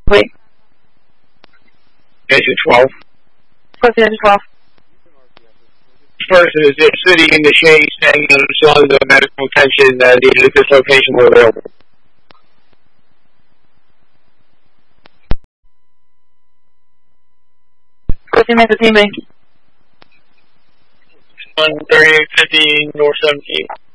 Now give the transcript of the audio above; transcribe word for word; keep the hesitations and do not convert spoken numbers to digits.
Oui. Exit twelve. Crossing exit twelve. This person is just sitting in the shade saying that themselves the medical attention that needed at this location were available. Crossing Mesa Team Bank. one thirty-eight fifty North seventeen.